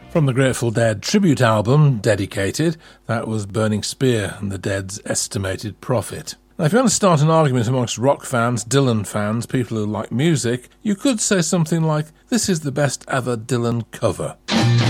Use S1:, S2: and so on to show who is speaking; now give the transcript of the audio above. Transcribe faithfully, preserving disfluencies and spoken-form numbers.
S1: From the Grateful Dead tribute album, Dedicated, that was Burning Spear and the Dead's Estimated Profit. Now, if you want to start an argument amongst rock fans, Dylan fans, people who like music, you could say something like, this is the best ever Dylan cover.